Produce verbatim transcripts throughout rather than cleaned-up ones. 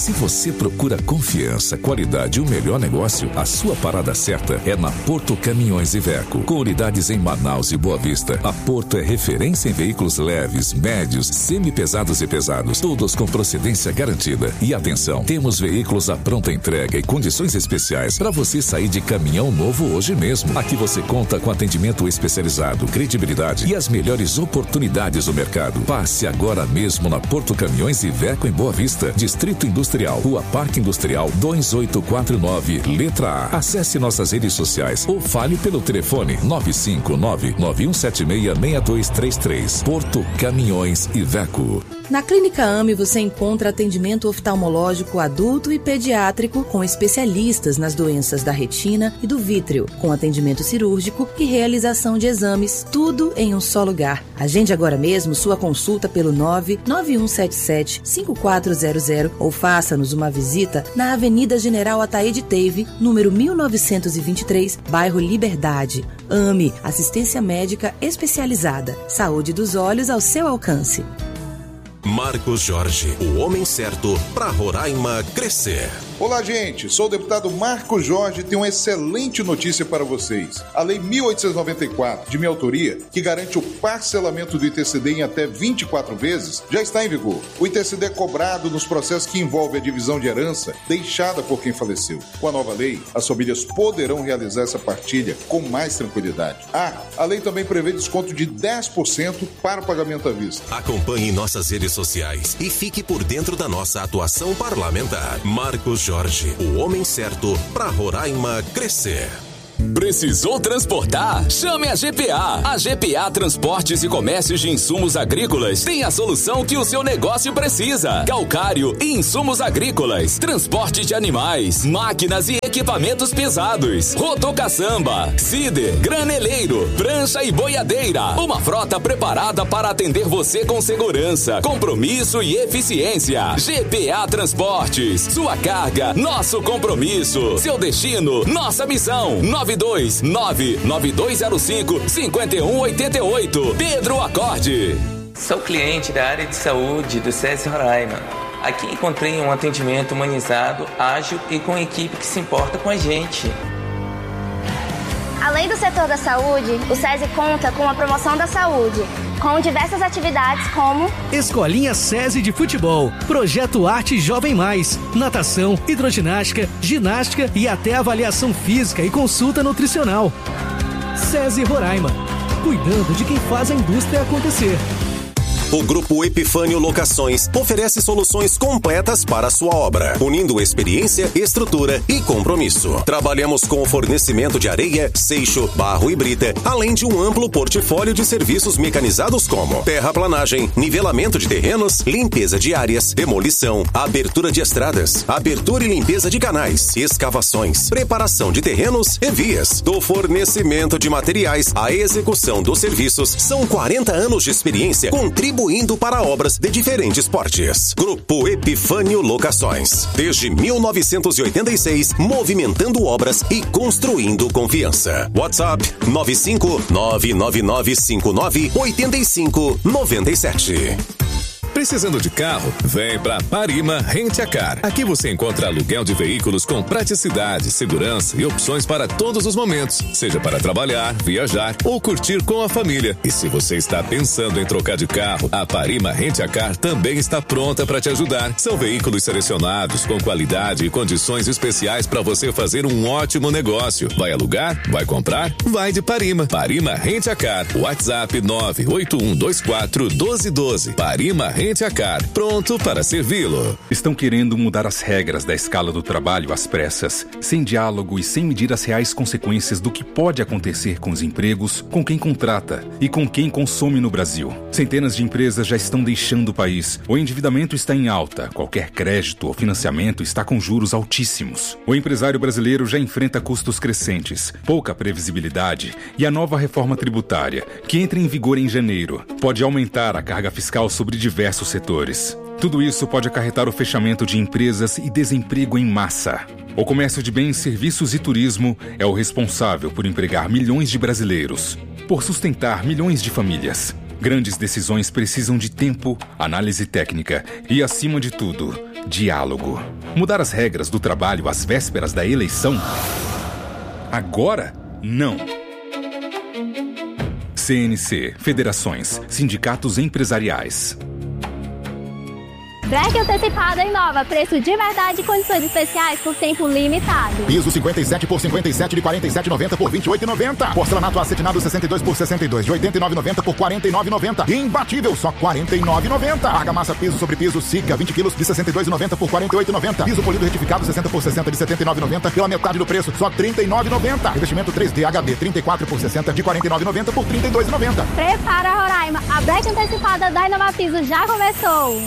Se você procura confiança, qualidade e o melhor negócio, a sua parada certa é na Porto Caminhões Iveco. Com unidades em Manaus e Boa Vista, a Porto é referência em veículos leves, médios, semi-pesados e pesados, todos com procedência garantida. E atenção, temos veículos à pronta entrega e condições especiais para você sair de caminhão novo hoje mesmo. Aqui você conta com atendimento especializado, credibilidade e as melhores oportunidades do mercado. Passe agora mesmo na Porto Caminhões Iveco em Boa Vista, Distrito Industrial, Rua Parque Industrial dois oito quatro nove, letra A. Acesse nossas redes sociais ou fale pelo telefone nove cinco nove, nove um sete seis, seis dois três três. Porto Caminhões Iveco. Na Clínica AME você encontra atendimento oftalmológico adulto e pediátrico com especialistas nas doenças da retina e do vítreo, com atendimento cirúrgico e realização de exames, tudo em um só lugar. Agende agora mesmo sua consulta pelo nove nove um sete sete, cinco quatro zero zero ou faça-nos uma visita na Avenida General Ataíde Teve, número mil novecentos e vinte e três, bairro Liberdade. AME, assistência médica especializada. Saúde dos olhos ao seu alcance. Marcos Jorge, o homem certo para Roraima crescer. Olá, gente. Sou o deputado Marcos Jorge e tenho uma excelente notícia para vocês. A Lei mil oitocentos e noventa e quatro, de minha autoria, que garante o parcelamento do I T C D em até vinte e quatro vezes, já está em vigor. O I T C D é cobrado nos processos que envolvem a divisão de herança deixada por quem faleceu. Com a nova lei, as famílias poderão realizar essa partilha com mais tranquilidade. Ah, a lei também prevê desconto de dez por cento para o pagamento à vista. Acompanhe nossas redes sociais e fique por dentro da nossa atuação parlamentar. Marcos Jorge, o homem certo para Roraima crescer. Precisou transportar? Chame a G P A. A G P A Transportes e Comércios de Insumos Agrícolas tem a solução que o seu negócio precisa. Calcário e insumos agrícolas, transporte de animais, máquinas e equipamentos pesados, rotocaçamba, cider, graneleiro, prancha e boiadeira. Uma frota preparada para atender você com segurança, compromisso e eficiência. G P A Transportes. Sua carga, nosso compromisso. Seu destino, nossa missão. nove dois nove, nove dois zero cinco, cinco um oito oito. Pedro Acorde. Sou cliente da área de saúde do SESI Roraima. Aqui encontrei um atendimento humanizado, ágil e com equipe que se importa com a gente. Além do setor da saúde, o SESI conta com a promoção da saúde, com diversas atividades como Escolinha SESI de Futebol, Projeto Arte Jovem Mais, natação, hidroginástica, ginástica e até avaliação física e consulta nutricional. SESI Roraima, cuidando de quem faz a indústria acontecer. O Grupo Epifânio Locações oferece soluções completas para a sua obra, unindo experiência, estrutura e compromisso. Trabalhamos com o fornecimento de areia, seixo, barro e brita, além de um amplo portfólio de serviços mecanizados como terraplanagem, nivelamento de terrenos, limpeza de áreas, demolição, abertura de estradas, abertura e limpeza de canais, escavações, preparação de terrenos e vias. Do fornecimento de materiais à execução dos serviços, são quarenta anos de experiência contribuindo Contribuindo para obras de diferentes portes. Grupo Epifânio Locações. Desde mil novecentos e oitenta e seis, movimentando obras e construindo confiança. WhatsApp nove cinco nove nove nove cinco nove oito cinco nove sete. Precisando de carro? Vem pra Parima Rent-A-Car. Aqui você encontra aluguel de veículos com praticidade, segurança e opções para todos os momentos, seja para trabalhar, viajar ou curtir com a família. E se você está pensando em trocar de carro, a Parima Rent-A-Car também está pronta para te ajudar. São veículos selecionados com qualidade e condições especiais para você fazer um ótimo negócio. Vai alugar? Vai comprar? Vai de Parima. Parima Rent-A-Car. WhatsApp nove oito um dois quatro um dois um dois. Parima Rent-A-Car, pronto para servi-lo. Estão querendo mudar as regras da escala do trabalho às pressas, sem diálogo e sem medir as reais consequências do que pode acontecer com os empregos, com quem contrata e com quem consome no Brasil. Centenas de empresas já estão deixando o país. O endividamento está em alta. Qualquer crédito ou financiamento está com juros altíssimos. O empresário brasileiro já enfrenta custos crescentes, pouca previsibilidade e a nova reforma tributária, que entra em vigor em janeiro, pode aumentar a carga fiscal sobre diversos setores. Tudo isso pode acarretar o fechamento de empresas e desemprego em massa. O comércio de bens, serviços e turismo é o responsável por empregar milhões de brasileiros, por sustentar milhões de famílias. Grandes decisões precisam de tempo, análise técnica e, acima de tudo, Diálogo. Mudar as regras do trabalho às vésperas da eleição? Agora, não. C N C, federações, sindicatos empresariais. Black antecipada Inova, preço de verdade e condições especiais por tempo limitado. Piso cinquenta e sete por cinquenta e sete de quarenta e sete reais e noventa centavos por vinte e oito reais e noventa centavos. Porcelanato acetinado sessenta e dois por sessenta e dois de oitenta e nove reais e noventa centavos por quarenta e nove reais e noventa centavos. Imbatível, só quarenta e nove reais e noventa centavos. Argamassa piso sobre piso Sica, vinte quilos de sessenta e dois reais e noventa centavos por quarenta e oito reais e noventa centavos. Piso polido retificado sessenta por sessenta de setenta e nove reais e noventa centavos. Pela metade do preço, só trinta e nove reais e noventa centavos. Revestimento três D H D trinta e quatro por sessenta de quarenta e nove reais e noventa centavos por trinta e dois reais e noventa centavos. Prepara, Roraima, a Black antecipada da Inova Piso já começou.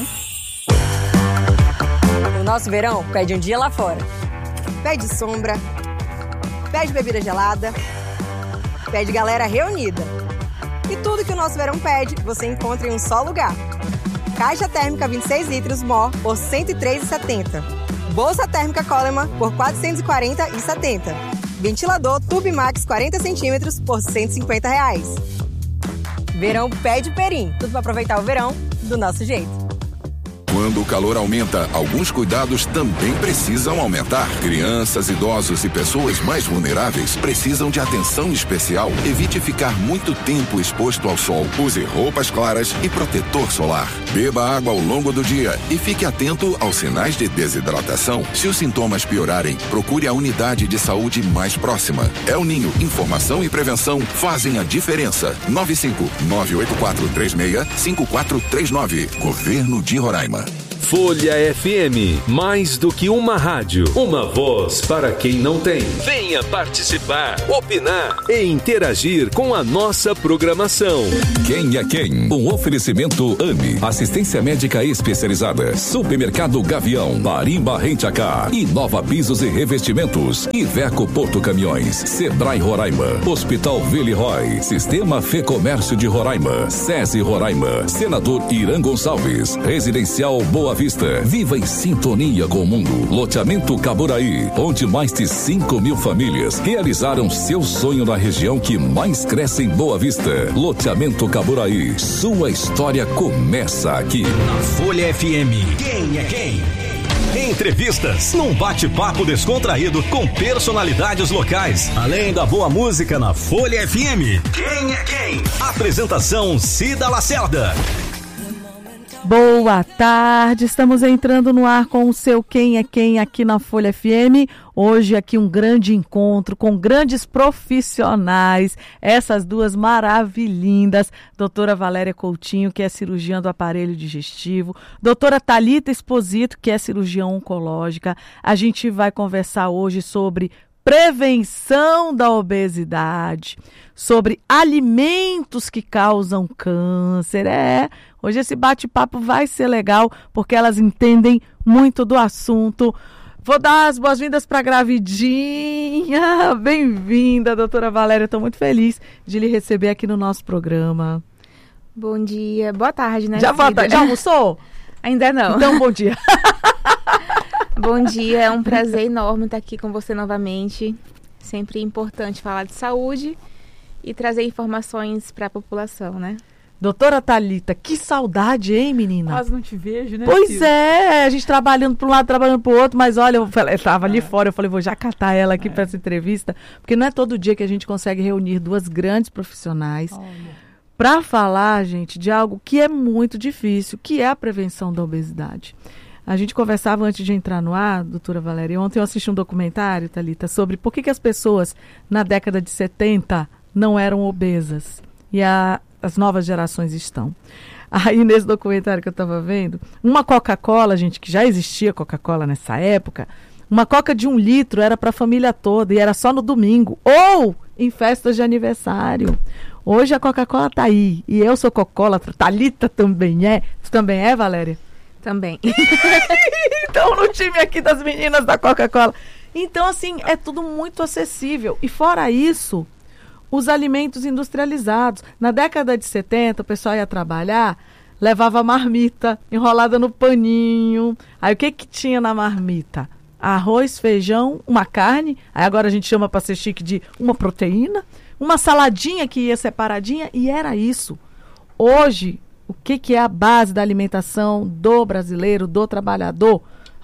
O nosso verão pede um dia lá fora. Pede sombra, pede bebida gelada, pede galera reunida. E tudo que o nosso verão pede, você encontra em um só lugar. Caixa térmica vinte e seis litros M O por cento e três reais e setenta centavos. Bolsa térmica Coleman por quatrocentos e quarenta reais e setenta centavos. Ventilador Tubimax quarenta centímetros por cento e cinquenta reais. Verão pede Perim. Tudo para aproveitar o verão do nosso jeito. Quando o calor aumenta, alguns cuidados também precisam aumentar. Crianças, idosos e pessoas mais vulneráveis precisam de atenção especial. Evite ficar muito tempo exposto ao sol. Use roupas claras e protetor solar. Beba água ao longo do dia e fique atento aos sinais de desidratação. Se os sintomas piorarem, procure a unidade de saúde mais próxima. El Ninho, informação e prevenção fazem a diferença. nove cinco nove oito quatro três seis cinco quatro três nove. Governo de Roraima. Folha F M, mais do que uma rádio, uma voz para quem não tem. Venha participar, opinar e interagir com a nossa programação. Quem é quem? Um oferecimento AME, assistência médica especializada, Supermercado Gavião, Marimba Rent-A-Car, Inova Pisos e Revestimentos, Iveco Porto Caminhões, Sebrae Roraima, Hospital Villeroy, Sistema Fê Comércio de Roraima, SESI Roraima, Senador Irã Gonçalves, Residencial Boa Vista, viva em sintonia com o mundo. Loteamento Caburaí, onde mais de cinco mil famílias realizaram seu sonho na região que mais cresce em Boa Vista. Loteamento Caburaí, sua história começa aqui. Na Folha F M, quem é quem? Entrevistas, num bate-papo descontraído com personalidades locais. Além da boa música na Folha F M, quem é quem? Apresentação Cida Lacerda. Boa tarde, estamos entrando no ar com o seu Quem é Quem aqui na Folha F M. Hoje aqui um grande encontro com grandes profissionais, essas duas maravilhindas, doutora Valéria Coutinho, que é cirurgiã do aparelho digestivo, doutora Thalita Esposito, que é cirurgiã oncológica. A gente vai conversar hoje sobre prevenção da obesidade, sobre alimentos que causam câncer. É, hoje esse bate-papo vai ser legal, porque elas entendem muito do assunto. Vou dar as boas-vindas para a gravidinha. Bem-vinda, doutora Valéria. Estou muito feliz de lhe receber aqui no nosso programa. Bom dia. Boa tarde, né? Já, boa tarde. Já almoçou? Ainda não. Então, bom dia. Bom dia, é um prazer enorme estar aqui com você novamente. Sempre importante falar de saúde e trazer informações para a população, né? Doutora Thalita, que saudade, hein, menina? Quase não te vejo, né? Pois Silvia? é, a gente trabalhando para um lado, trabalhando para o outro, mas olha, eu estava ali é. fora, eu falei, vou já catar ela aqui é. para essa entrevista, porque não é todo dia que a gente consegue reunir duas grandes profissionais para falar, gente, de algo que é muito difícil, que é a prevenção da obesidade. A gente conversava antes de entrar no ar, doutora Valéria, ontem eu assisti um documentário, Thalita, sobre por que, que as pessoas na década de setenta não eram obesas e a, as novas gerações estão. Aí nesse documentário que eu estava vendo, uma Coca-Cola, gente, que já existia Coca-Cola nessa época, uma Coca de um litro era para a família toda e era só no domingo ou em festas de aniversário. Hoje a Coca-Cola está aí e eu sou Coca-Cola, Thalita também é. Você também é, Valéria? Também. Então, no time aqui das meninas da Coca-Cola. Então, assim, é tudo muito acessível. E fora isso, os alimentos industrializados. Na década de setenta, o pessoal ia trabalhar, levava marmita enrolada no paninho. Aí o que que tinha na marmita? Arroz, feijão, uma carne. Aí agora a gente chama para ser chique de uma proteína. Uma saladinha que ia separadinha. E era isso. Hoje, o que, que é a base da alimentação do brasileiro, do trabalhador?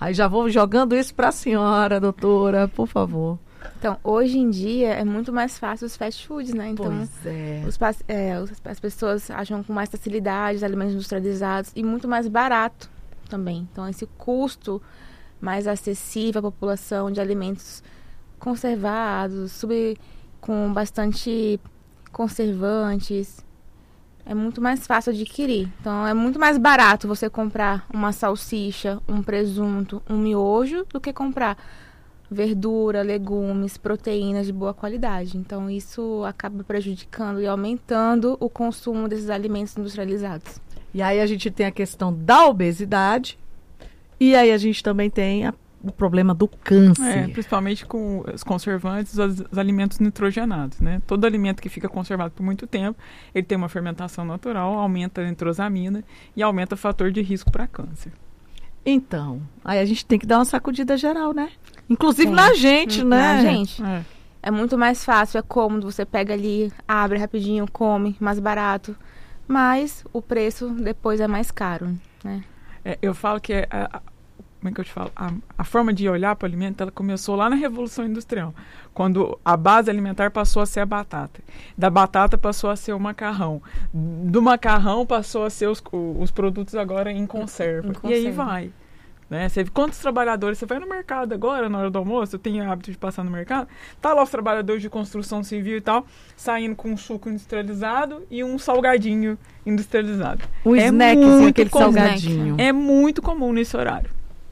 Aí já vou jogando isso para a senhora, doutora, por favor. Então, hoje em dia é muito mais fácil os fast foods, né? Então, pois é. Os, é, os, as pessoas acham com mais facilidade os alimentos industrializados e muito mais barato também. Então, esse custo mais acessível à população de alimentos conservados, sub, com bastante conservantes, é muito mais fácil adquirir. Então, é muito mais barato você comprar uma salsicha, um presunto, um miojo, do que comprar verdura, legumes, proteínas de boa qualidade. Então, isso acaba prejudicando e aumentando o consumo desses alimentos industrializados. E aí a gente tem a questão da obesidade e aí a gente também tem a, o problema do câncer. É, principalmente com os conservantes, os, os alimentos nitrogenados, né? Todo alimento que fica conservado por muito tempo, ele tem uma fermentação natural, aumenta a nitrosamina e aumenta o fator de risco para câncer. Então, aí a gente tem que dar uma sacudida geral, né? Inclusive Sim. na gente, hum, né? Na gente. É. é muito mais fácil, é cômodo, você pega ali, abre rapidinho, come, mais barato. Mas o preço depois é mais caro, né? É, eu falo que, é, a, como é que eu te falo? A, a forma de olhar para o alimento, ela começou lá na Revolução Industrial, quando a base alimentar passou a ser a batata. Da batata passou a ser o macarrão. Do macarrão passou a ser os, os produtos agora em conserva. Em conserva. E aí vai. Né? Você, quantos trabalhadores, você vai no mercado agora, na hora do almoço, eu tenho o hábito de passar no mercado, tá lá os trabalhadores de construção civil e tal, saindo com um suco industrializado e um salgadinho industrializado. Um é snack, muito assim, aquele comum, salgadinho. É muito comum nesse horário.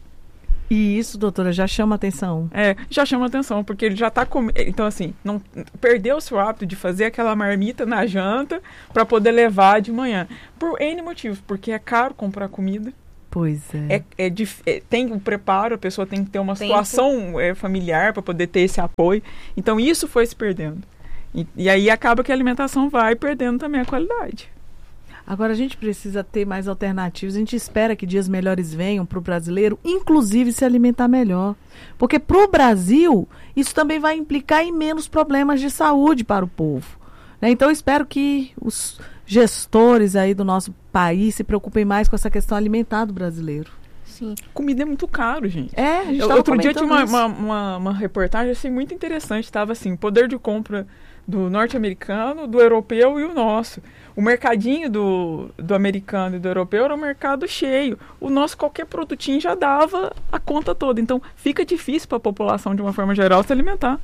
E isso, doutora, já chama atenção? É, já chama atenção, porque ele já tá comendo. Então, assim, não perdeu o seu hábito de fazer aquela marmita na janta para poder levar de manhã. Por N motivos, porque é caro comprar comida. Pois é. É, é, é tem um preparo, a pessoa tem que ter uma Tempo. situação é, familiar para poder ter esse apoio. Então, isso foi se perdendo. E, e aí acaba que a alimentação vai perdendo também a qualidade. Agora, a gente precisa ter mais alternativas. A gente espera que dias melhores venham para o brasileiro, inclusive se alimentar melhor. Porque para o Brasil, isso também vai implicar em menos problemas de saúde para o povo. Né? Então, eu espero que os gestores aí do nosso país se preocupem mais com essa questão alimentar do brasileiro. Sim. Comida é muito caro, gente. É, a gente eu, Outro dia tinha uma, uma, uma, uma reportagem assim, muito interessante. Estava assim, poder de compra do norte-americano, do europeu e o nosso. O mercadinho do, do americano e do europeu era um mercado cheio. O nosso, qualquer produtinho já dava a conta toda. Então, fica difícil para a população, de uma forma geral, se alimentar.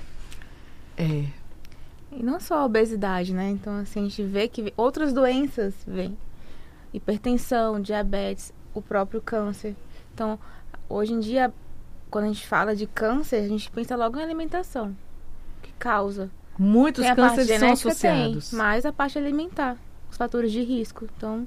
É. E não só a obesidade, né? Então, assim, a gente vê que outras doenças vêm. Hipertensão, diabetes, o próprio câncer. Então, hoje em dia, quando a gente fala de câncer, a gente pensa logo em alimentação. Que causa. Muitos tem cânceres parte são genética, associados. Tem, mas a parte alimentar, os fatores de risco. Então,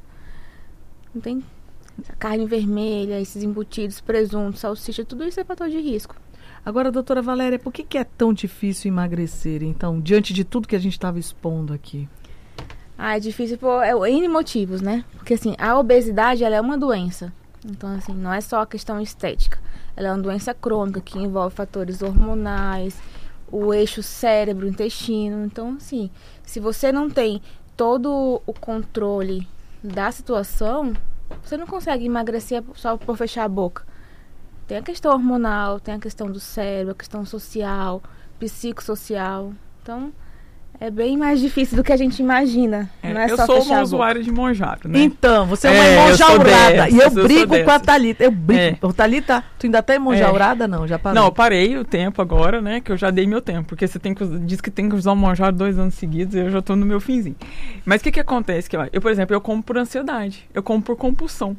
não tem carne vermelha, esses embutidos, presunto, salsicha, tudo isso é fator de risco. Agora, doutora Valéria, por que, que é tão difícil emagrecer, então, diante de tudo que a gente estava expondo aqui? Ah, é difícil por é, N motivos, né? Porque, assim, a obesidade, ela é uma doença. Então, assim, não é só a questão estética. Ela é uma doença crônica que envolve fatores hormonais, o eixo cérebro-intestino. Então, assim, se você não tem todo o controle da situação, você não consegue emagrecer só por fechar a boca. Tem a questão hormonal, tem a questão do cérebro, a questão social, psicossocial. Então, é bem mais difícil do que a gente imagina. É, não é eu só sou fechar uma a usuária de monjaro, né? Então, você é uma é, monjaurada. E eu, eu brigo com a dessas. Thalita. Eu brigo. É. Ô, Thalita, tu ainda tá monjaurada? É. Não, já parei. Não, eu parei o tempo agora, né? Que eu já dei meu tempo. Porque você tem que, diz que tem que usar um monjaro dois anos seguidos e eu já tô no meu finzinho. Mas o que que acontece? Que, ó, eu, por exemplo, eu como por ansiedade. Eu como por compulsão.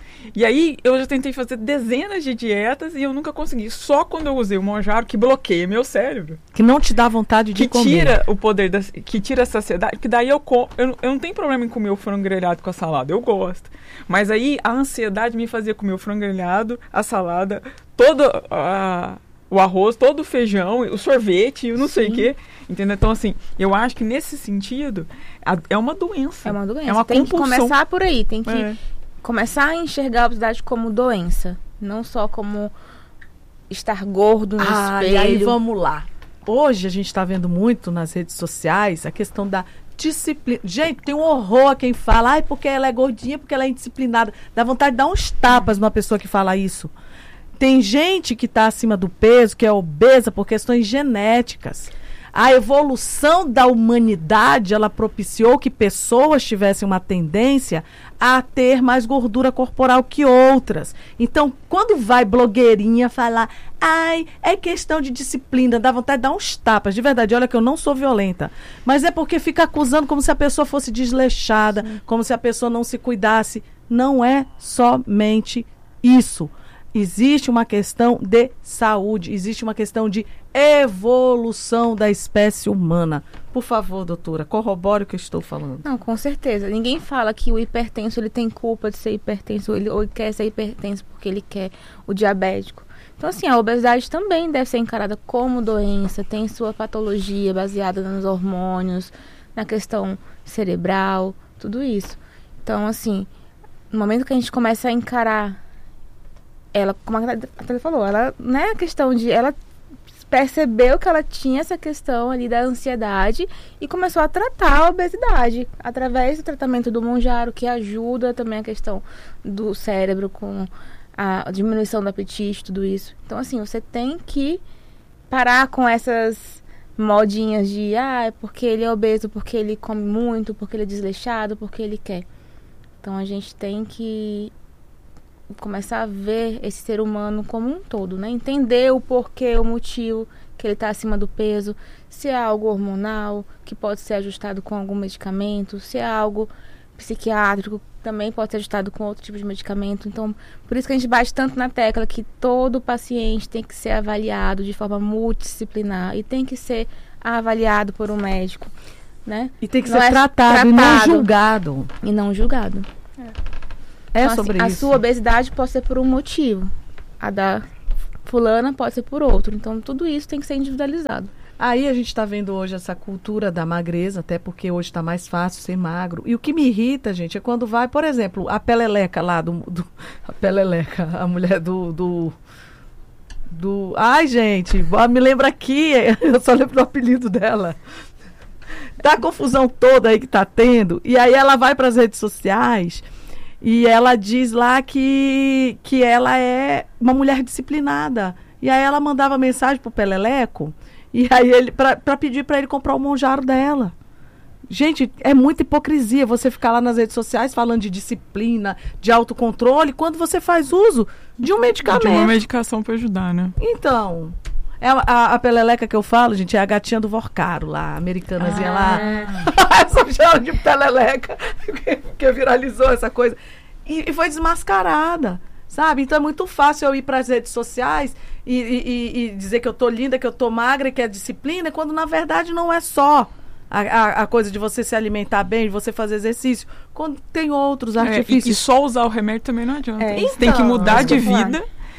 E aí, eu já tentei fazer dezenas de dietas e eu nunca consegui. Só quando eu usei o monjaro, que bloqueia meu cérebro. Que não te dá vontade de que comer. Que tira o poder, da, que tira a saciedade. Que daí eu como. Eu, eu não tenho problema em comer o frango grelhado com a salada. Eu gosto. Mas aí, a ansiedade me fazia comer o frango grelhado, a salada, todo a, o arroz, todo o feijão, o sorvete, eu não Sim. sei o quê. Entendeu? Então, assim, eu acho que nesse sentido, a, é uma doença. É uma doença. É uma tem compulsão. que começar por aí. Tem que... É. começar a enxergar a obesidade como doença, não só como estar gordo no ah, espelho. E aí vamos lá. Hoje a gente está vendo muito nas redes sociais a questão da disciplina. Gente, tem um horror a quem fala, ai, porque ela é gordinha, porque ela é indisciplinada. Dá vontade de dar uns tapas numa pessoa que fala isso. tem gente que está acima do peso, que é obesa por questões genéticas. A evolução da humanidade, ela propiciou que pessoas tivessem uma tendência a ter mais gordura corporal que outras. Então, quando vai blogueirinha falar, ai, é questão de disciplina, dá vontade de dar uns tapas. De verdade, olha que eu não sou violenta. Mas é porque fica acusando como se a pessoa fosse desleixada, Sim. como se a pessoa não se cuidasse. Não é somente isso. Existe uma questão de saúde, existe uma questão de evolução da espécie humana. Por favor, doutora, corrobore o que eu estou falando. Não, com certeza. Ninguém fala que o hipertenso ele tem culpa de ser hipertenso, ele, ou ele quer ser hipertenso porque ele quer o diabético. Então, assim, a obesidade também deve ser encarada como doença, tem sua patologia baseada nos hormônios, na questão cerebral, tudo isso. Então, assim, no momento que a gente começa a encarar ela, como a Thalia falou, ela, né, a questão de, ela percebeu que ela tinha essa questão ali da ansiedade e começou a tratar a obesidade através do tratamento do Mounjaro, que ajuda também a questão do cérebro com a diminuição do apetite, tudo isso. Então, assim, você tem que parar com essas modinhas de, ah, é porque ele é obeso, porque ele come muito, porque ele é desleixado, porque ele quer. Então, a gente tem que começar a ver esse ser humano como um todo, né? Entender o porquê, o motivo que ele está acima do peso, se é algo hormonal, que pode ser ajustado com algum medicamento, se é algo psiquiátrico, também pode ser ajustado com outro tipo de medicamento. Então, por isso que a gente bate tanto na tecla que todo paciente tem que ser avaliado de forma multidisciplinar e tem que ser avaliado por um médico, né? E tem que não ser é tratado, tratado e não julgado. E não julgado. É. É então, sobre assim, isso. A sua obesidade pode ser por um motivo. A da fulana pode ser por outro. Então, tudo isso tem que ser individualizado. Aí a gente está vendo hoje essa cultura da magreza, até porque hoje está mais fácil ser magro. E o que me irrita, gente, é quando vai, por exemplo, a Peleleca lá, do, do a Peleleca, a mulher do, do, do... Ai, gente, me lembra aqui, eu só lembro do apelido dela. Da confusão toda aí que tá tendo. E aí ela vai para as redes sociais... E ela diz lá que, que ela é uma mulher disciplinada. E aí ela mandava mensagem pro Peleleco, e aí ele para pedir para ele comprar o Mounjaro dela. Gente, é muita hipocrisia você ficar lá nas redes sociais falando de disciplina, de autocontrole, quando você faz uso de um medicamento. De uma medicação para ajudar, né? Então, é a, a, a Peleleca que eu falo, gente, é a gatinha do Vorcaro lá, a americanazinha ah. lá. Essa chama de Peleleca, que, que viralizou essa coisa. E, e foi desmascarada, sabe? Então é muito fácil eu ir para as redes sociais e, e, e dizer que eu tô linda, que eu tô magra, que é disciplina, quando na verdade não é só a, a, a coisa de você se alimentar bem, de você fazer exercício, quando tem outros artifícios. É, e, e só usar o remédio também não adianta. É, você então, tem que mudar de vida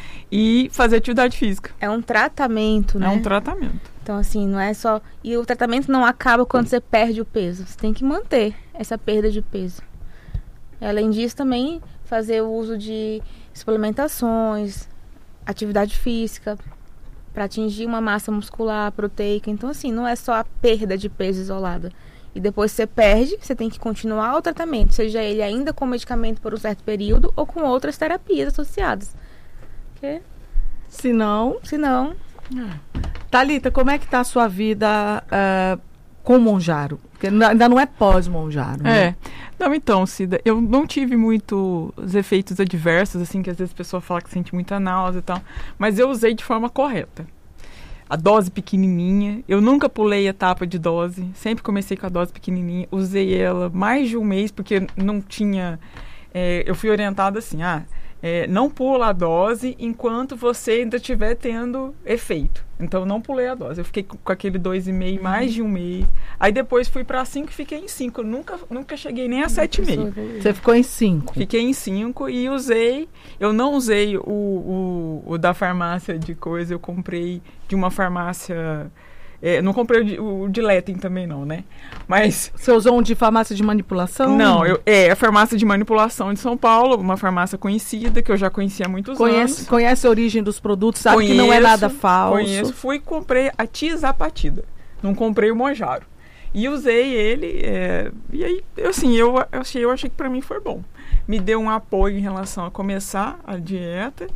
e fazer atividade física. É um tratamento, né? É um tratamento. Então, assim, não é só... E o tratamento não acaba quando você perde o peso. Você tem que manter essa perda de peso. Além disso, também fazer o uso de suplementações, atividade física, para atingir uma massa muscular, proteica. Então, assim, não é só a perda de peso isolada. E depois você perde, você tem que continuar o tratamento, seja ele ainda com medicamento por um certo período ou com outras terapias associadas. Porque... Se não... Se não... Thalita, como é que está a sua vida uh, com o Mounjaro? Porque ainda não é pós-Mounjaro, né? É. Não, então, Cida, eu não tive muitos efeitos adversos, assim, que às vezes a pessoa fala que sente muita náusea e tal, mas eu usei de forma correta. A dose pequenininha, eu nunca pulei etapa de dose, sempre comecei com a dose pequenininha, usei ela mais de um mês, porque não tinha... É, eu fui orientada assim, ah... É, não pula a dose enquanto você ainda estiver tendo efeito. Então, eu não pulei a dose. Eu fiquei com, com aquele dois e meio uhum. mais de um mês. Aí, depois, fui para cinco e fiquei em cinco. Eu nunca, nunca cheguei nem a sete e meio. Você ficou em cinco? Fiquei em cinco e usei... Eu não usei o, o, o da farmácia de coisa. Eu comprei de uma farmácia... É, não comprei o de, o de Letem também não, né? Mas... Você usou um de farmácia de manipulação? Não, eu, é a farmácia de manipulação de São Paulo, uma farmácia conhecida, que eu já conhecia há muitos conhece, anos. Conhece a origem dos produtos, sabe conheço, que não é nada falso. Conheço, fui e comprei a Tizapatida, não comprei o Mounjaro. E usei ele, é, e aí, assim, eu, eu, achei, eu achei que pra mim foi bom. Me deu um apoio em relação a começar a dieta.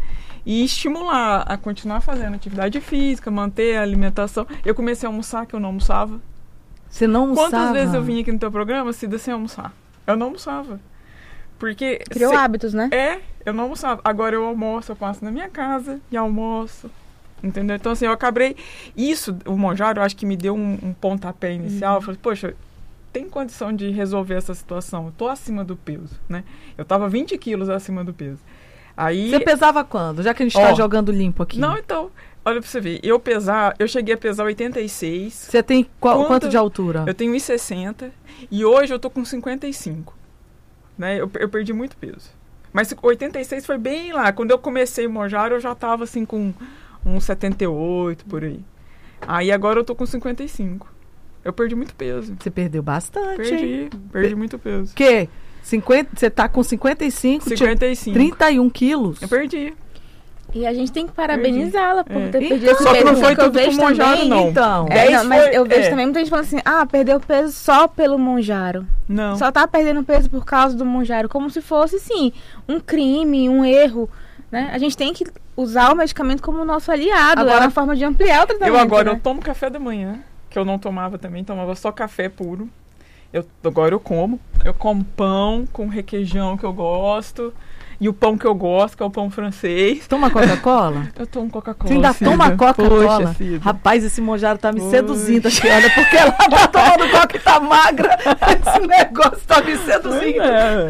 e estimular a continuar fazendo atividade física, manter a alimentação. Eu comecei a almoçar, que eu não almoçava. Você não almoçava? Quantas vezes eu vim aqui no teu programa, Cida, sem almoçar? Eu não almoçava. Porque... Criou se... hábitos, né? É, eu não almoçava. Agora eu almoço, eu passo na minha casa e almoço. Entendeu? Então, assim, eu acabei... Isso, o Monjaro, eu acho que me deu um, um pontapé inicial. Uhum. Eu falei, poxa, tem condição de resolver essa situação. Eu tô acima do peso, né? Eu tava vinte quilos acima do peso. Aí... Você pesava quando? Já que a gente tá jogando limpo aqui. Não, então... Olha pra você ver, eu pesar, eu cheguei a pesar oitenta e seis. Você tem qual, quanto, quanto de altura? Eu tenho um e sessenta e hoje eu tô com cinquenta e cinco. Né? Eu, eu perdi muito peso. Mas oitenta e seis foi bem lá. Quando eu comecei o Monjaro, eu já tava assim com uns setenta e oito por aí. Aí agora eu tô com cinquenta e cinco. Eu perdi muito peso. Você perdeu bastante, Perdi, hein? perdi muito peso. Que? cinquenta, você tá com cinquenta e cinco? cinquenta e cinco. trinta e um quilos? Eu perdi. E a gente tem que parabenizá-la por é. ter então, perdido esse só peso. Que não foi tudo com o Monjaro, não. Então. É, não, mas foi, eu vejo é. também muita gente falando assim, ah, perdeu peso só pelo Monjaro. Não. Só tá perdendo peso por causa do Monjaro. Como se fosse, sim, um crime, um erro. Né? A gente tem que usar o medicamento como nosso aliado. Agora, é uma forma de ampliar o tratamento. Eu agora, né? eu tomo café da manhã, que eu não tomava também, tomava só café puro. Eu, agora eu como. Eu como pão com requeijão que eu gosto. E o pão que eu gosto, que é o pão francês. Toma Coca-Cola? Eu tomo Coca-Cola. Você ainda Cida. toma Coca-Cola? Poxa, Rapaz, esse Monjaro tá me Poxa. seduzindo aqui, olha, porque ela tá tomando Coca e tá magra. Esse negócio tá me seduzindo.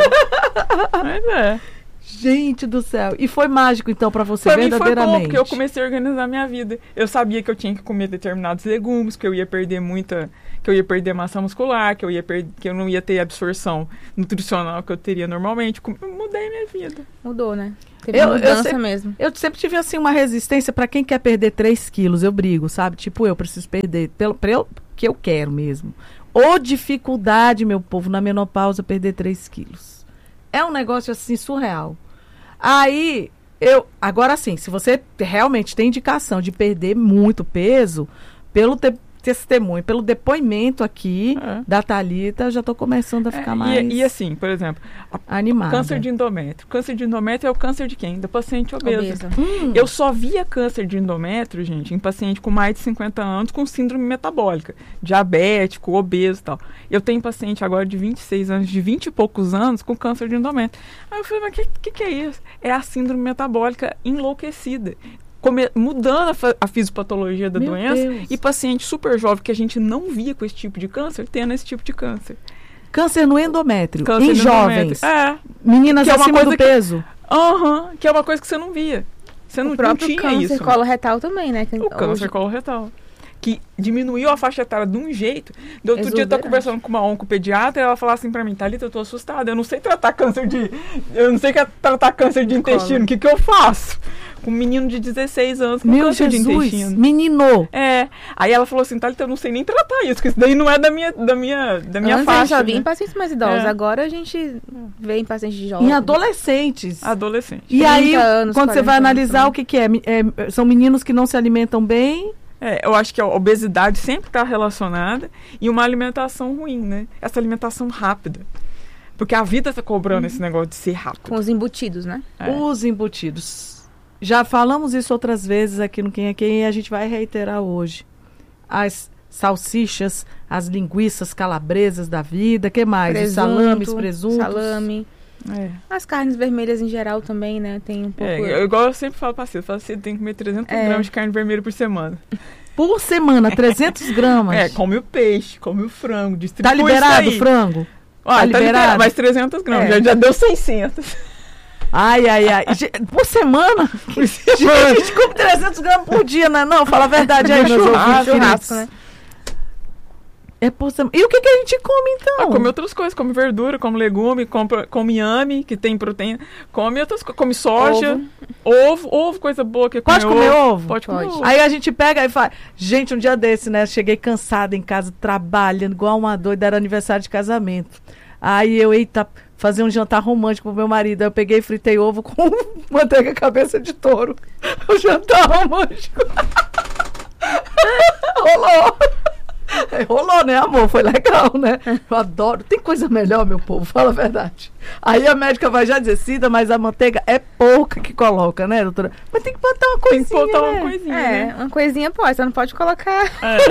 Mas é. é. Gente do céu. E foi mágico, então, pra você, pra verdadeiramente? Mim foi bom, porque eu comecei a organizar minha vida. Eu sabia que eu tinha que comer determinados legumes, que eu ia perder muita... que eu ia perder massa muscular, que eu, ia per... que eu não ia ter a absorção nutricional que eu teria normalmente. Eu mudei minha vida. Mudou, né? Teve eu, mudança eu sempre, mesmo. Eu sempre tive, assim, uma resistência pra quem quer perder três quilos. Eu brigo, sabe? Tipo, eu preciso perder, pelo, pelo que eu quero mesmo. Ou dificuldade, meu povo, na menopausa, perder três quilos. É um negócio, assim, surreal. Aí, eu... Agora, sim, se você realmente tem indicação de perder muito peso, pelo te, testemunho, pelo depoimento aqui é. da Thalita, eu já estou começando a ficar é, mais e, e assim, por exemplo, animada. Câncer de endométrio. Câncer de endométrio é o câncer de quem? Da paciente obesa. obesa. Hum. Eu só via câncer de endométrio, gente, em paciente com mais de cinquenta anos com síndrome metabólica, diabético, obeso e tal. Eu tenho paciente agora de vinte e seis anos, de vinte e poucos anos, com câncer de endométrio. Aí eu falei, mas o que, que, que é isso? É a síndrome metabólica enlouquecida. Come, mudando a, a fisiopatologia da Meu doença Deus. E paciente super jovem que a gente não via com esse tipo de câncer, tendo esse tipo de câncer. Câncer no endométrio, Câncer em no jovens. É. Meninas que é uma acima coisa do que, peso. Aham, uh-huh, que é uma coisa que você não via. Você não, o próprio não tinha câncer isso. coloretal também, né? O câncer hoje... coloretal. Que diminuiu a faixa etária de um jeito. Do outro dia eu tô conversando com uma oncopediatra e ela falou assim pra mim, Thalita, eu tô assustada, eu não sei tratar câncer de... Eu não sei tratar câncer de intestino, o que que eu faço? Com um menino de dezesseis anos com Meu câncer Jesus, de intestino. Menino! É. Aí ela falou assim, Thalita, eu não sei nem tratar isso, porque isso daí não é da minha, da minha, da minha Antes faixa. a gente só via né? em pacientes mais idosos, É. agora a gente vê em pacientes jovens. Em adolescentes. Adolescentes. E aí, anos, quando você vai analisar anos, o que que é, é, são meninos que não se alimentam bem... É, eu acho que a obesidade sempre está relacionada e uma alimentação ruim, né? Essa alimentação rápida. Porque a vida está cobrando uhum. esse negócio de ser rápido. Com os embutidos, né? É. Os embutidos. Já falamos isso outras vezes aqui no Quem é Quem e a gente vai reiterar hoje. As salsichas, as linguiças calabresas da vida, que mais? Presunto, Os salames, presuntos. Salame. É. As carnes vermelhas em geral também, né? Tem um pouco... É, eu, igual eu sempre falo pra você, eu falo assim, tem que comer trezentos É. gramas de carne vermelha por semana. Por semana, trezentos gramas. É, come o peixe, come o frango, distribui Tá liberado isso aí. o frango? Ah, tá tá liberado? liberado, mas trezentos gramas, É. já, já deu seiscentos. Ai, ai, ai. Ge- Por semana? Por semana. A gente come trezentos gramas por dia, né? Não, fala a verdade aí, No meus churrasco, ouvintes. churrasco, né? É por semana. E o que, que a gente come, então? Ah, come outras coisas, come verdura, come legume, compra, come inhame, que tem proteína, come outras coisas, come soja, ovo, ovo, ovo coisa boa que Pode comer ovo? Pode comer Pode. ovo. Aí a gente pega e fala... Gente, um dia desse, né? Cheguei cansada em casa, trabalhando, igual uma doida, era aniversário de casamento. Aí eu, eita, fazer um jantar romântico pro meu marido. Aí eu peguei e fritei ovo com manteiga cabeça de touro. O jantar romântico. Rolou. Rolou, né, amor? Foi legal, né? Eu adoro. Tem coisa melhor, meu povo, fala a verdade. Aí a médica vai já dizer, Cida, mas a manteiga é pouca que coloca, né, doutora? Mas tem que botar uma coisinha, Tem que botar né? uma coisinha, É, né? uma coisinha pode, você não pode colocar...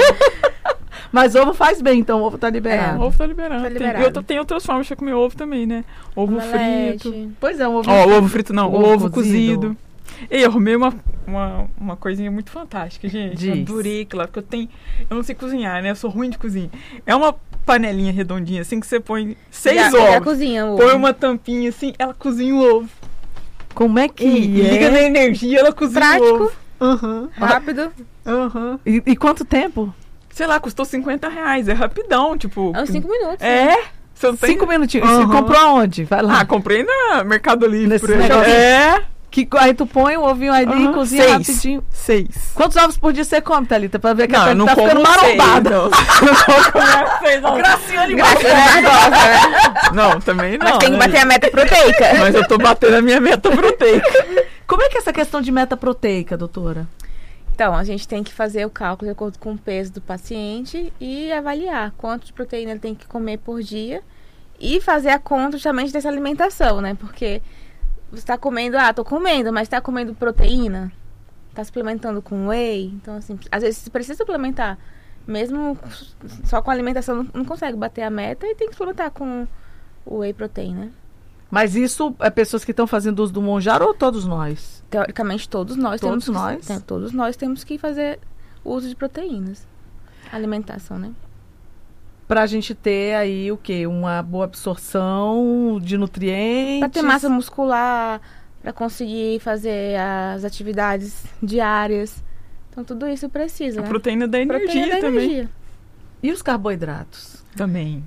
É. Mas ovo faz bem, então o ovo tá liberado. É, ovo tá liberado. Tá Tem, liberado. eu tô- tem outras formas de comer ovo também, né? Ovo Omelete. frito. Pois é, um ovo Ó, frito. ovo frito não, Ovo ovo, cozido. cozido. E eu arrumei uma, uma, uma coisinha muito fantástica, gente. Diz. Eu adorei, claro, porque eu tenho... Eu não sei cozinhar, né? Eu sou ruim de cozinha. É uma panelinha redondinha, assim, que você põe seis Já- ovos. já cozinha o ovo. Põe uma tampinha, assim, ela cozinha o ovo. Como é que E é? liga na energia, ela cozinha Prático. o ovo. Uhum. Rápido. Uhum. E, e quanto tempo? Sei lá, custou cinquenta reais. É rapidão, tipo... É uns cinco minutos. É? né? Você não tem... Cinco minutinhos. Uhum. Você comprou aonde? Vai lá. Ah, comprei na Mercado Livre. Nesse por aí. negócio. É. Que, aí tu põe o ovinho ali e Uhum. cozinha Seis. rapidinho. Seis. Quantos ovos por dia você come, Thalita? Pra ver que Não, a eu não Thalita tá como ficando seis, marombada. não. Eu não vou comer seis, não. Graciane Graciane gosta, né? Não, também não. Mas tem que né? bater a meta proteica. Mas eu tô batendo a minha meta proteica. Como é que é essa questão de meta proteica, doutora? Então, a gente tem que fazer o cálculo de acordo com o peso do paciente e avaliar quanto de proteína ele tem que comer por dia e fazer a conta justamente dessa alimentação, né? Porque você está comendo, ah, tô comendo, mas está comendo proteína? Tá suplementando com whey? Então, assim, às vezes você precisa suplementar. Mesmo só com a alimentação não, não consegue bater a meta e tem que suplementar com o whey protein, né? Mas isso é pessoas que estão fazendo uso do Monjaro ou todos nós? Teoricamente, todos nós Todos temos nós? Que, tem, todos nós temos que fazer uso de proteínas. Alimentação, né? Pra gente ter aí o quê? Uma boa absorção de nutrientes. Pra ter massa muscular, pra conseguir fazer as atividades diárias. Então, tudo isso precisa, A né? proteína da energia Proteína da também. energia. E os carboidratos? Também.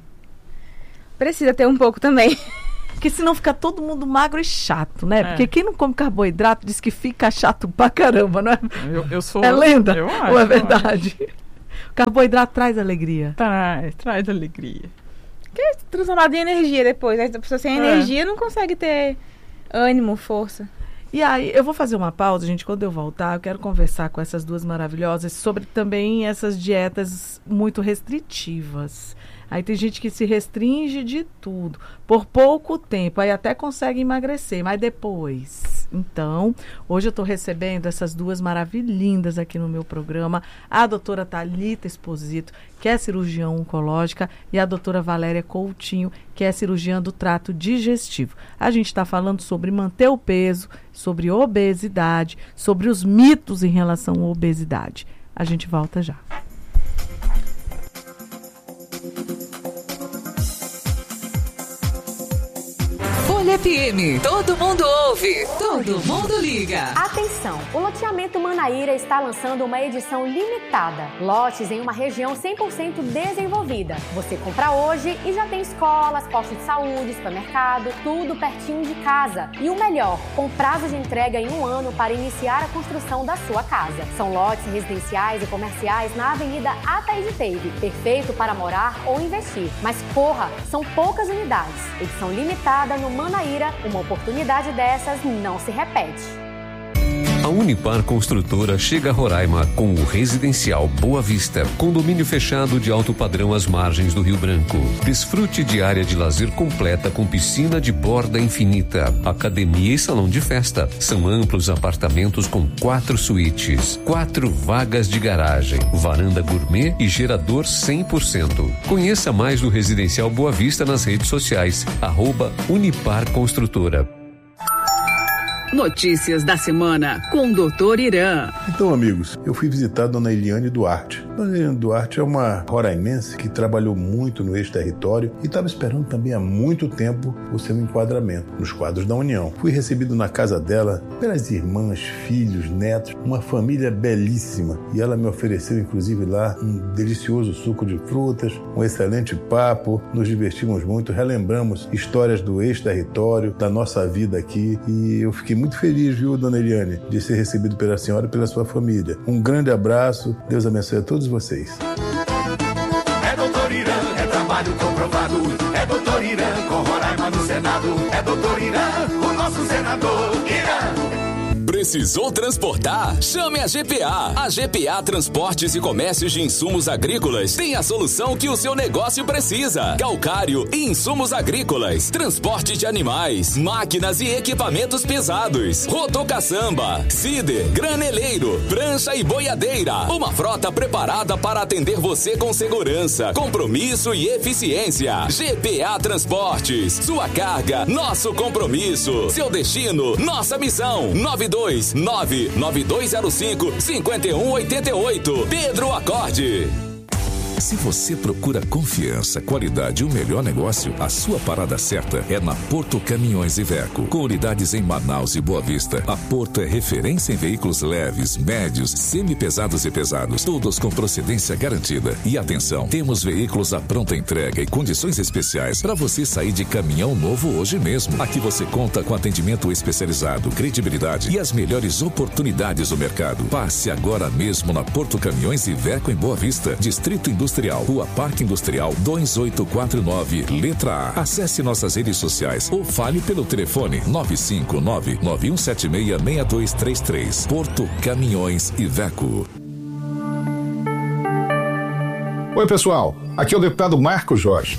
Precisa ter um pouco também. Porque senão fica todo mundo magro e chato, né? É. Porque quem não come carboidrato diz que fica chato pra caramba, não é? Eu, eu sou... É lenda? Eu acho, ou é eu verdade? O carboidrato traz alegria. Traz, traz alegria. Que é transformado em energia depois. A pessoa sem É. energia não consegue ter ânimo, força. E aí, eu vou fazer uma pausa, gente. Quando eu voltar, eu quero conversar com essas duas maravilhosas sobre também essas dietas muito restritivas. Aí tem gente que se restringe de tudo por pouco tempo, aí até consegue emagrecer, mas depois. Então, hoje eu estou recebendo essas duas maravilhindas aqui no meu programa, a doutora Thalita Esposito, que é cirurgiã oncológica, e a doutora Valéria Coutinho, que é cirurgiã do trato digestivo. A gente está falando sobre manter o peso, sobre obesidade, sobre os mitos em relação à obesidade. A gente volta já. Folha F M, todo mundo ouve, todo mundo liga. Atenção, o loteamento Manaíra está lançando uma edição limitada. Lotes em uma região cem por cento desenvolvida. Você compra hoje e já tem escolas, postos de saúde, supermercado, tudo pertinho de casa. E o melhor, com prazo de entrega em um ano para iniciar a construção da sua casa. São lotes residenciais e comerciais na Avenida Ataíde Teve, perfeito para morar ou investir. Mas corra, são poucas unidades. Edição limitada no Manaíra, uma oportunidade dessas não se repete. A Unipar Construtora chega a Roraima com o Residencial Boa Vista, condomínio fechado de alto padrão às margens do Rio Branco. Desfrute de área de lazer completa com piscina de borda infinita, academia e salão de festa. São amplos apartamentos com quatro suítes, quatro vagas de garagem, varanda gourmet e gerador cem por cento. Conheça mais do Residencial Boa Vista nas redes sociais, arroba Unipar Construtora. Notícias da semana com o doutor Irã. Então, amigos, eu fui visitar a dona Eliane Duarte. Dona Eliane Duarte é uma roraimense que trabalhou muito no ex-território e estava esperando também há muito tempo o seu enquadramento nos quadros da União. Fui recebido na casa dela pelas irmãs, filhos, netos, uma família belíssima. E ela me ofereceu, inclusive, lá um delicioso suco de frutas, um excelente papo. Nos divertimos muito, relembramos histórias do ex-território, da nossa vida aqui. E eu fiquei muito feliz, viu, dona Eliane, de ser recebido pela senhora e pela sua família. Um grande abraço, Deus abençoe a todos vocês. É doutor Irã, é trabalho comprovado. É doutor Irã, com Roraima no Senado. É doutor Irã, o nosso senador Irã. Precisou transportar? Chame a G P A. A G P A Transportes e Comércios de Insumos Agrícolas tem a solução que o seu negócio precisa. Calcário e insumos agrícolas, transporte de animais, máquinas e equipamentos pesados, rotocaçamba, cider, graneleiro, prancha e boiadeira. Uma frota preparada para atender você com segurança, compromisso e eficiência. G P A Transportes. Sua carga, nosso compromisso. Seu destino, nossa missão. nove dois nove nove dois zero cinco cinco um oito oito. Pedro Acorde. Se você procura confiança, qualidade e o melhor negócio, a sua parada certa é na Porto Caminhões Iveco. Com unidades em Manaus e Boa Vista, a Porto é referência em veículos leves, médios, semi-pesados e pesados, todos com procedência garantida. E atenção, temos veículos à pronta entrega e condições especiais para você sair de caminhão novo hoje mesmo. Aqui você conta com atendimento especializado, credibilidade e as melhores oportunidades do mercado. Passe agora mesmo na Porto Caminhões Iveco em Boa Vista, Distrito Industrial. Industrial, Rua Parque Industrial dois oito quatro nove, letra A. Acesse nossas redes sociais ou fale pelo telefone nove cinco nove nove um sete seis seis dois três três. Porto Caminhões Iveco. Oi, pessoal. Aqui é o deputado Marco Jorge.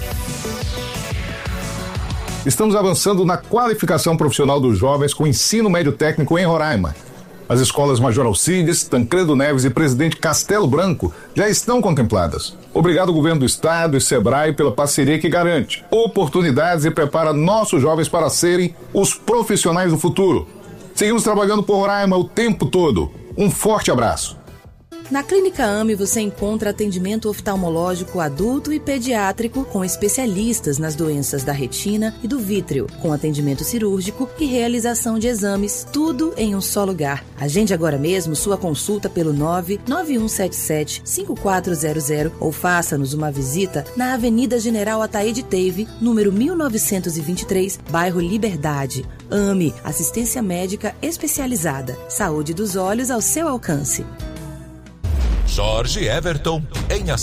Estamos avançando na qualificação profissional dos jovens com ensino médio técnico em Roraima. As escolas Major Alcides, Tancredo Neves e Presidente Castelo Branco já estão contempladas. Obrigado, Governo do Estado e Sebrae, pela parceria que garante oportunidades e prepara nossos jovens para serem os profissionais do futuro. Seguimos trabalhando por Roraima o tempo todo. Um forte abraço. Na Clínica A M E você encontra atendimento oftalmológico adulto e pediátrico com especialistas nas doenças da retina e do vítreo, com atendimento cirúrgico e realização de exames, tudo em um só lugar. Agende agora mesmo sua consulta pelo nove nove um sete sete cinco quatro zero zero ou faça-nos uma visita na Avenida General Ataíde Teve, número mil novecentos e vinte e três, bairro Liberdade. A M E, assistência médica especializada. Saúde dos olhos ao seu alcance. Jorge Everton, em